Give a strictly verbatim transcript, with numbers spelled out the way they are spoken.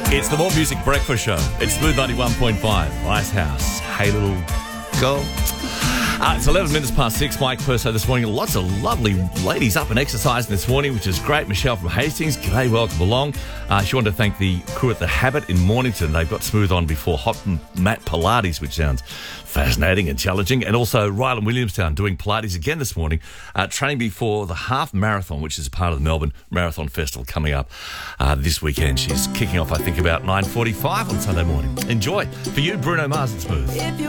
It's the More Music Breakfast Show. It's Smooth ninety-one point five. Icehouse. Hey, little girl. Uh, it's eleven minutes past six. Mike Perso this morning. Lots of lovely ladies up and exercising this morning, which is great. Michelle from Hastings. G'day, welcome along. Uh, she wanted to thank the crew at The Habit in Mornington. They've got Smooth on before Hot Mat Pilates, which sounds fascinating and challenging. And also Ryland Williamstown doing Pilates again this morning, uh, training before the half marathon, which is part of the Melbourne Marathon Festival coming up uh, this weekend. She's kicking off, I think, about nine forty-five on Sunday morning. Enjoy. For you, Bruno Mars and Smooth.